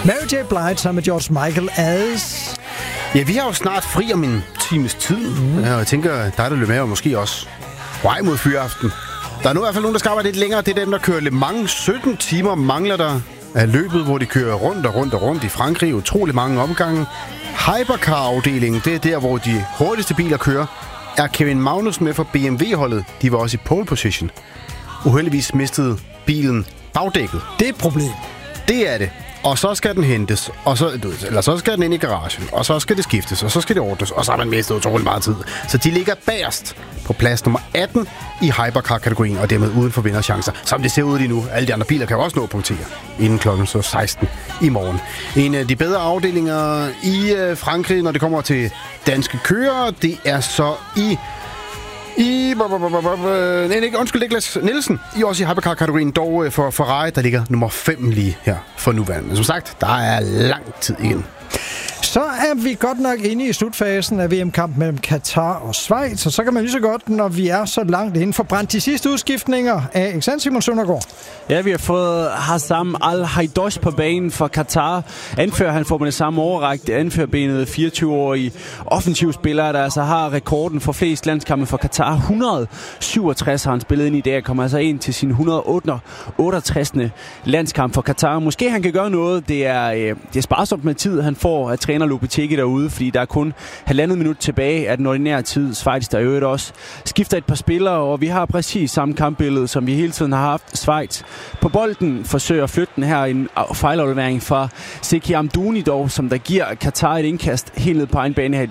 Mary J. Blige sammen med George Michael as... Ja, vi har jo snart fri om en times tid. Og jeg tænker, dig der løber med, og måske også vej mod fyraften. Der er nu i hvert fald nogen, der skal arbejde lidt længere. Det er dem, der kører Le Mans. 17 timer mangler der af løbet, hvor de kører rundt og rundt og rundt i Frankrig. Utrolig mange omgange. Hypercar-afdelingen, det er der, hvor de hurtigste biler kører. Er Kevin Magnussen med fra BMW-holdet. De var også i pole position. Uheldigvis mistede bilen bagdækket. Det er et problem. Det er det. Og så skal den hentes, og så skal den ind i garagen, og så skal det skiftes, og så skal det ordnes, og så har man mistet utrolig meget tid. Så de ligger bagerst på plads nummer 18 i Hypercar-kategorien, og dermed uden for vinderchancer. Som det ser ud lige nu. Alle de andre biler kan også nå at punktere inden klokken så 16 i morgen. En af de bedre afdelinger i Frankrig, når det kommer til danske kører, det er så Niklas Nielsen. I også i Hypercar-kategorien, dog for Ferrari, der ligger nummer 5 lige her for nuværende. Men som sagt, der er lang tid igen. Så er vi godt nok inde i slutfasen af VM-kampen mellem Katar og Schweiz, og så kan man lige så godt, når vi er så langt inden for brændt de sidste udskiftninger af Alexander Simon Søndergaard. Ja, vi har fået Hassam Al-Haidosh på banen for Katar. Anfører, han får med det samme overræk. Det anførerbenet 24-årige offensivspiller, der altså har rekorden for flest landskampe for Katar. 167 har han spillet ind i dag, kommer altså ind til sin 168. landskamp for Katar. Måske han kan gøre noget. Det er sparsomt med tid, han får af træner Lopetegui derude, fordi der er kun 1,5 minut tilbage af den ordinære tid. Schweiz der øvrigt også skifter et par spillere, og vi har præcis samme kampbillede, som vi hele tiden har haft. Schweiz på bolden forsøger at flytte den her, en fejlaflevering fra Seki Amdouni dog, som der giver Katar et indkast helt ned på egen bane her.